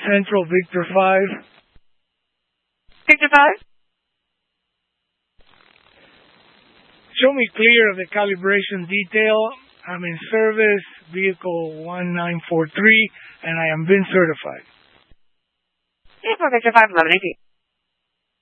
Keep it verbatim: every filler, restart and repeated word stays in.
Central Victor five. Victor five? Show me clear of the calibration detail. I'm in service, vehicle one nine four three, and I am V I N certified. Yeah, for Victor five, eleven eighteen.